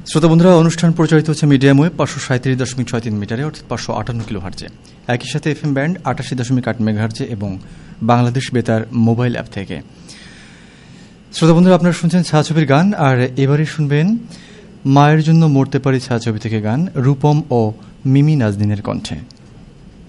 শ্রোতা বন্ধুরা, অনুষ্ঠান প্রচারিত হচ্ছে মিডিয়াম ওয়েভ 537.63 মিটারে অর্থাৎ 558 কিলোহার্টজে, একই সাথে এফএম ব্যান্ড 88.8 মেগাহার্টজে এবং বাংলাদেশ বেতার মোবাইল অ্যাপ থেকে। শ্রোতা বন্ধুরা, আপনারা শুনছেন ছায়াছবির গান, আর এবারে শুনবেন মায়ের জন্য মরতে পারি ছায়াছবি থেকে গান, রূপম ও মিমি নাজনীনের কণ্ঠে।